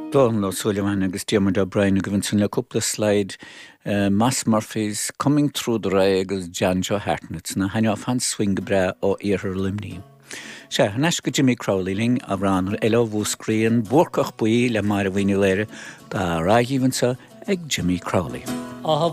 Donald Sullivan agus Diarmuid O'Brien a givin sin le cúpla slide Mass Murphy's Coming Through the Ray agus Janjo Hartnett na haine of han swing bre ó Iarthar Limní. Se, hanes go Jimmy Crowley ling a bhran eile bhúscríon bórcach buí le mar a bhaoine léire da rághíhansa ag Jimmy Crowley.